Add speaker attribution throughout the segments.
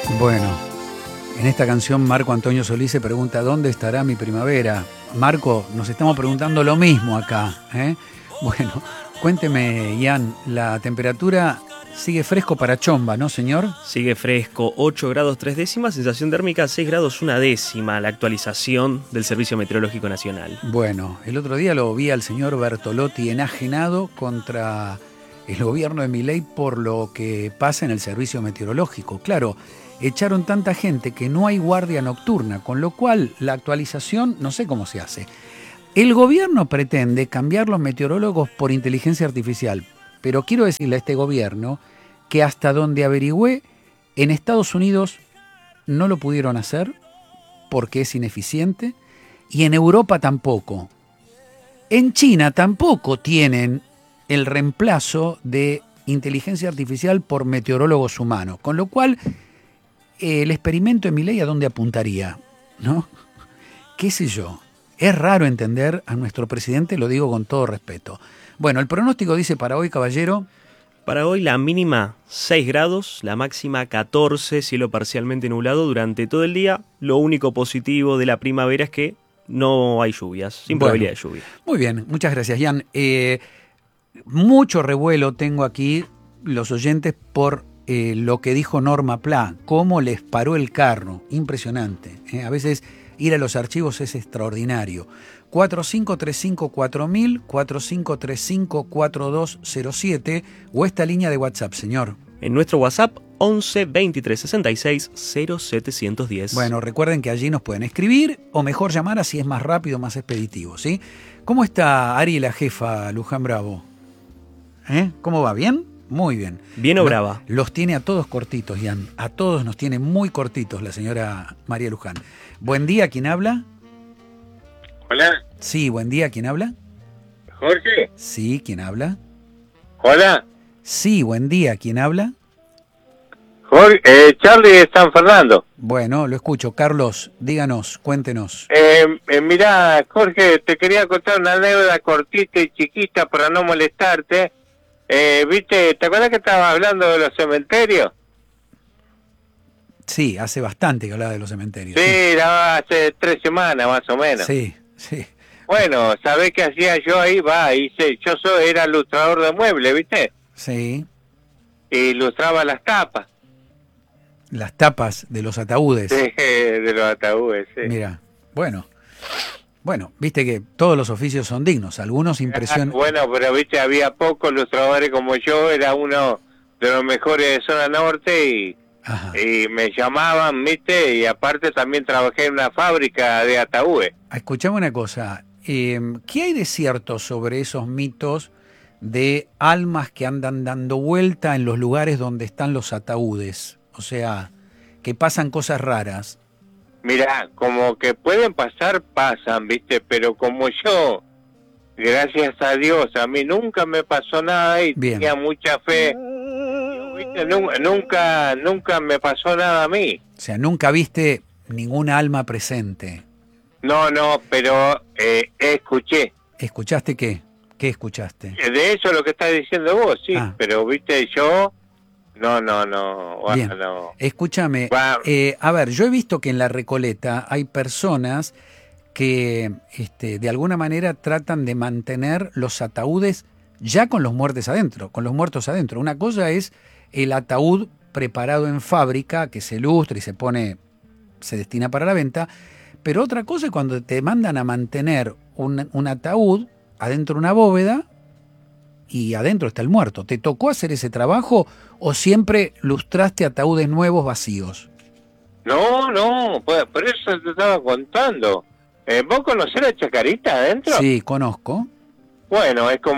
Speaker 1: Bueno, en esta canción Marco Antonio Solís se pregunta ¿dónde estará mi primavera? Marco, nos estamos preguntando lo mismo acá, ¿eh? Bueno, cuénteme, Ian, la temperatura sigue fresco para Chomba, ¿no, señor?
Speaker 2: Sigue fresco, 8 grados 3 décimas, sensación térmica 6 grados 1 décima, la actualización del Servicio Meteorológico Nacional.
Speaker 1: Bueno, el otro día lo vi al señor Bertolotti enajenado contra el gobierno de Milei por lo que pasa en el Servicio Meteorológico. Claro, echaron tanta gente que no hay guardia nocturna, con lo cual la actualización no sé cómo se hace. El gobierno pretende cambiar los meteorólogos por inteligencia artificial, pero quiero decirle a este gobierno que hasta donde averigüé, en Estados Unidos no lo pudieron hacer porque es ineficiente y en Europa tampoco. En China tampoco tienen el reemplazo de inteligencia artificial por meteorólogos humanos, con lo cual el experimento de Milei ¿a dónde apuntaría? ¿No? ¿Qué sé yo? Es raro entender a nuestro presidente, lo digo con todo respeto. Bueno, el pronóstico dice para hoy, caballero.
Speaker 2: Para hoy la mínima 6 grados, la máxima 14, cielo parcialmente nublado durante todo el día. Lo único positivo de la primavera es que no hay lluvias, sin probabilidad de lluvia.
Speaker 1: Muy bien, muchas gracias, Ian. Mucho revuelo tengo aquí los oyentes por lo que dijo Norma Pla, cómo les paró el carro, impresionante. A veces ir a los archivos es extraordinario. 45354000, 45354207 o esta línea de WhatsApp, señor.
Speaker 2: En nuestro WhatsApp 11 23 66 0710.
Speaker 1: Bueno, recuerden que allí nos pueden escribir o mejor llamar, así es más rápido, más expeditivo, ¿sí? ¿Cómo está Ari, la jefa, Luján Bravo? ¿Cómo va? ¿Bien? Muy bien.
Speaker 2: ¿Bien o brava?
Speaker 1: Los tiene a todos cortitos, Ian. A todos nos tiene muy cortitos la señora María Luján. Buen día, ¿quién habla?
Speaker 3: Hola.
Speaker 1: Sí, buen día, ¿quién habla?
Speaker 3: Jorge.
Speaker 1: Sí, ¿quién habla?
Speaker 3: Hola.
Speaker 1: Sí, buen día, ¿quién habla?
Speaker 3: Jorge, Charlie de San Fernando.
Speaker 1: Bueno, lo escucho. Carlos, díganos, cuéntenos.
Speaker 3: Mirá, Jorge, te quería contar una anécdota cortita y chiquita para no molestarte. ¿Viste? ¿Te acuerdas que estaba hablando de los cementerios?
Speaker 1: Sí, hace bastante que hablaba de los cementerios.
Speaker 3: Sí, hace 3 semanas más o menos.
Speaker 1: Sí, sí.
Speaker 3: Bueno, ¿sabés qué hacía yo ahí? Era ilustrador de muebles, ¿viste?
Speaker 1: Sí.
Speaker 3: Y ilustraba las tapas.
Speaker 1: Las tapas de los ataúdes.
Speaker 3: Sí, de los ataúdes, sí.
Speaker 1: Mira, bueno, viste que todos los oficios son dignos, algunos impresionan.
Speaker 3: Bueno, pero viste, había pocos ilustradores como yo, era uno de los mejores de zona norte y me llamaban, viste, y aparte también trabajé en una fábrica de ataúdes.
Speaker 1: Escuchame una cosa, ¿qué hay de cierto sobre esos mitos de almas que andan dando vuelta en los lugares donde están los ataúdes? O sea, que pasan cosas raras.
Speaker 3: Mirá, como que pueden pasar, pasan, viste, pero como yo, gracias a Dios, a mí nunca me pasó nada y tenía mucha fe, viste, nunca me pasó nada a mí.
Speaker 1: O sea, nunca viste ninguna alma presente.
Speaker 3: No, pero escuché.
Speaker 1: ¿Escuchaste qué? ¿Qué escuchaste?
Speaker 3: De eso lo que estás diciendo vos, sí, pero viste, yo... No.
Speaker 1: Bien.
Speaker 3: No.
Speaker 1: Escúchame, a ver, yo he visto que en la Recoleta hay personas que de alguna manera tratan de mantener los ataúdes ya con los muertos adentro, Una cosa es el ataúd preparado en fábrica que se ilustra y se destina para la venta, pero otra cosa es cuando te mandan a mantener un ataúd adentro de una bóveda y adentro está el muerto. ¿Te tocó hacer ese trabajo o siempre lustraste ataúdes nuevos vacíos?
Speaker 3: No, pues por eso te estaba contando. ¿Vos conocés la Chacarita adentro?
Speaker 1: Sí, conozco.
Speaker 3: Bueno, es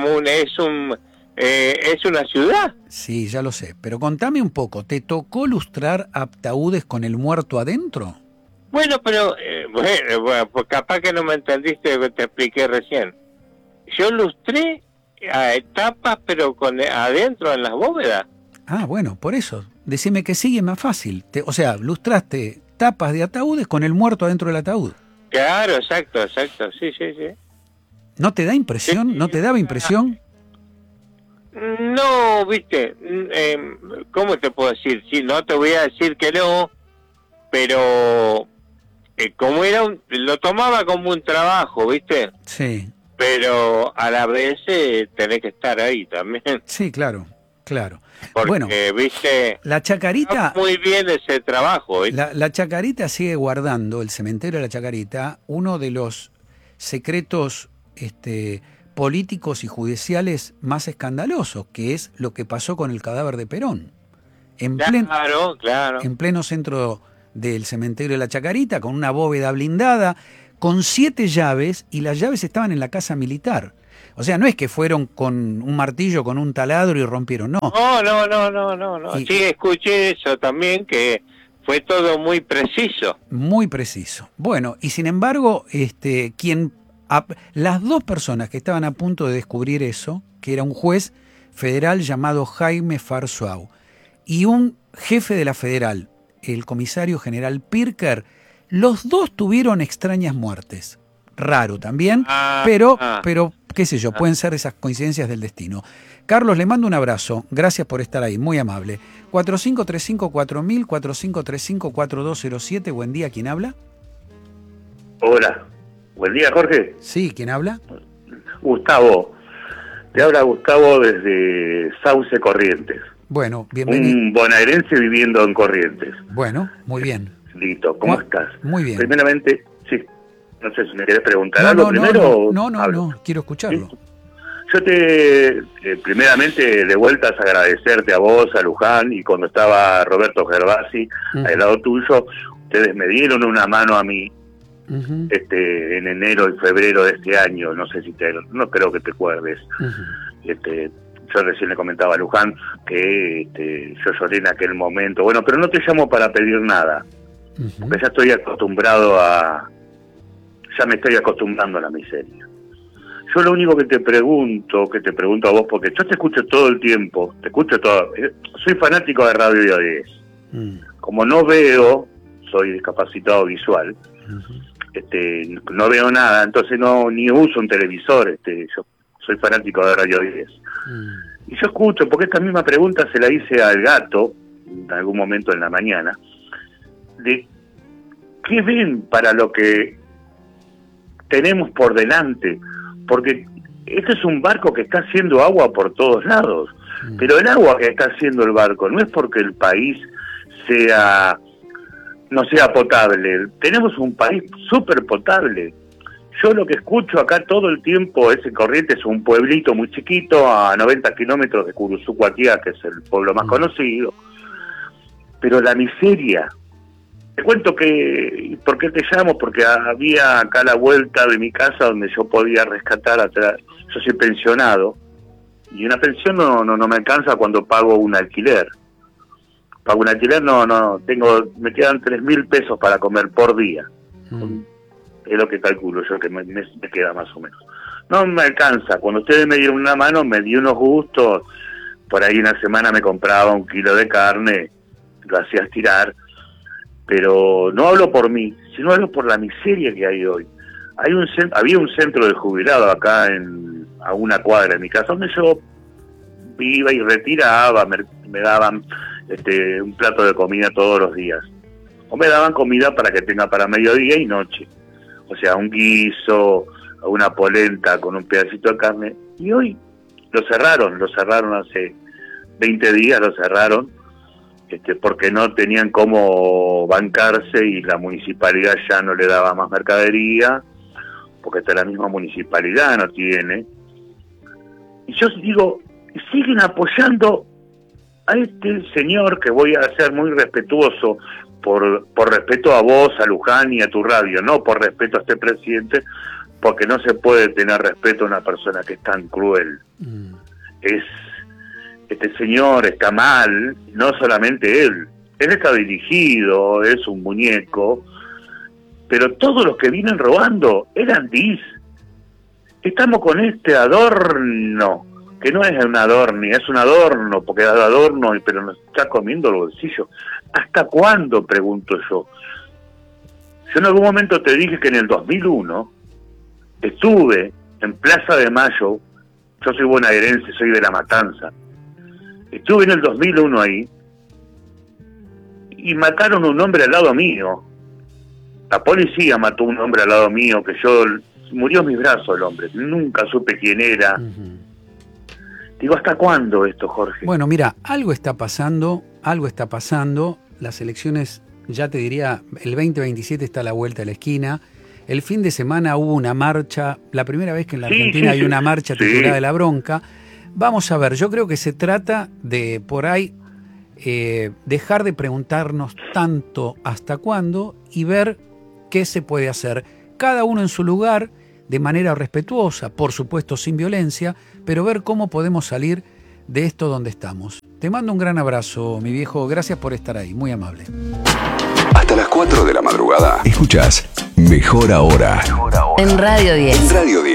Speaker 3: una ciudad.
Speaker 1: Sí, ya lo sé, pero contame un poco, ¿te tocó lustrar ataúdes con el muerto adentro?
Speaker 3: Bueno, pero bueno, pues capaz que no me entendiste lo que te expliqué recién. Yo lustré a etapas, pero adentro en las bóvedas.
Speaker 1: Ah, bueno, por eso. Decime que sigue más fácil. O sea, lustraste tapas de ataúdes con el muerto adentro del ataúd.
Speaker 3: Claro, exacto, sí.
Speaker 1: ¿No te da impresión? ¿No te daba impresión?
Speaker 3: No, viste, ¿cómo te puedo decir? Sí, no te voy a decir que no, pero como lo tomaba como un trabajo, ¿viste?
Speaker 1: Sí.
Speaker 3: Pero a la vez tenés que estar ahí también.
Speaker 1: Sí, claro, claro.
Speaker 3: Porque,
Speaker 1: bueno,
Speaker 3: ¿viste?
Speaker 1: La Chacarita...
Speaker 3: Muy bien ese trabajo, ¿viste?
Speaker 1: La Chacarita sigue guardando, el cementerio de la Chacarita, uno de los secretos políticos y judiciales más escandalosos, que es lo que pasó con el cadáver de Perón.
Speaker 3: Claro.
Speaker 1: En pleno centro del cementerio de la Chacarita, con una bóveda blindada, con 7 llaves, y las llaves estaban en la casa militar. O sea, no es que fueron con un martillo, con un taladro y rompieron, no.
Speaker 3: No. Sí, escuché eso también, que fue todo muy preciso.
Speaker 1: Muy preciso. Bueno, y sin embargo, las 2 personas que estaban a punto de descubrir eso, que era un juez federal llamado Jaime Farsuau, y un jefe de la federal, el comisario general Pirker, los 2 tuvieron extrañas muertes. Raro también, pero qué sé yo, pueden ser esas coincidencias del destino. Carlos, le mando un abrazo, gracias por estar ahí, muy amable. 4535-4000, 4535-4207, buen día, ¿quién habla?
Speaker 4: Hola, buen día, Jorge.
Speaker 1: Sí, ¿quién habla?
Speaker 4: Gustavo, te habla Gustavo desde Sauce, Corrientes.
Speaker 1: Bueno, bienvenido.
Speaker 4: Un bonaerense viviendo en Corrientes.
Speaker 1: Bueno, muy bien.
Speaker 4: Listo, ¿cómo estás?
Speaker 1: Muy bien.
Speaker 4: Primeramente, sí, no sé si me querés preguntar algo primero.
Speaker 1: No, quiero escucharlo.
Speaker 4: ¿Sí? Yo primeramente, de vueltas, agradecerte a vos, a Luján, y cuando estaba Roberto Gervasi al lado tuyo, ustedes me dieron una mano a mí en enero y febrero de este año, no sé si no creo que te acuerdes. Yo recién le comentaba a Luján que yo lloré en aquel momento. Bueno, pero no te llamo para pedir nada, porque ya estoy acostumbrado ya me estoy acostumbrando a la miseria. Yo lo único que te pregunto a vos, porque yo te escucho todo el tiempo, soy fanático de Radio 10. Como no veo, soy discapacitado visual, no veo nada, entonces ni uso un televisor, yo soy fanático de Radio 10. Y yo escucho, porque esta misma pregunta se la hice al gato, en algún momento en la mañana, de qué ven para lo que tenemos por delante, porque este es un barco que está haciendo agua por todos lados, pero el agua que está haciendo el barco no es porque el país no sea potable, tenemos un país súper potable. Yo lo que escucho acá todo el tiempo es en Corrientes, es un pueblito muy chiquito a 90 kilómetros de Curuzucuatiá, que es el pueblo más conocido, pero la miseria. Te cuento que, ¿por qué te llamo? Porque había acá a la vuelta de mi casa donde yo podía rescatar atrás. Yo soy pensionado y una pensión no me alcanza cuando pago un alquiler. Pago un alquiler, me quedan 3.000 pesos para comer por día. Es lo que calculo yo, que me queda más o menos. No me alcanza. Cuando ustedes me dieron una mano, me di unos gustos. Por ahí una semana me compraba 1 kilo de carne, lo hacía estirar. Pero no hablo por mí, sino hablo por la miseria que hay hoy. Había un centro de jubilados acá a una cuadra de mi casa, donde yo iba y retiraba, me daban un plato de comida todos los días. O me daban comida para que tenga para mediodía y noche. O sea, un guiso, una polenta con un pedacito de carne. Y hoy lo cerraron hace 20 días, lo cerraron. Porque no tenían cómo bancarse y la municipalidad ya no le daba más mercadería, porque hasta la misma municipalidad no tiene. Y yo digo, siguen apoyando a este señor, que voy a ser muy respetuoso, por respeto a vos, a Luján y a tu radio, no por respeto a este presidente, porque no se puede tener respeto a una persona que es tan cruel. Este señor está mal, no solamente él está dirigido, es un muñeco, pero todos los que vienen robando eran DIS. Estamos con este adorno, que no es un adorno, es un adorno, porque es adorno, pero nos está comiendo el bolsillo. ¿Hasta cuándo?, pregunto yo. Yo en algún momento te dije que en el 2001 estuve en Plaza de Mayo, yo soy bonaerense, soy de La Matanza. Estuve en el 2001 ahí y mataron a un hombre al lado mío. La policía mató a un hombre al lado mío, que murió en mis brazos el hombre, nunca supe quién era. Digo, ¿hasta cuándo esto, Jorge?
Speaker 1: Bueno, mira, algo está pasando, las elecciones, ya te diría, el 2027 está a la vuelta de la esquina. El fin de semana hubo una marcha, la primera vez que en la Argentina hay una marcha titulada de la bronca. Vamos a ver, yo creo que se trata de, por ahí, dejar de preguntarnos tanto hasta cuándo y ver qué se puede hacer. Cada uno en su lugar, de manera respetuosa, por supuesto sin violencia, pero ver cómo podemos salir de esto donde estamos. Te mando un gran abrazo, mi viejo. Gracias por estar ahí, muy amable.
Speaker 5: Hasta las 4 de la madrugada. Escuchás Mejor Ahora.
Speaker 6: En Radio 10.
Speaker 5: En Radio 10.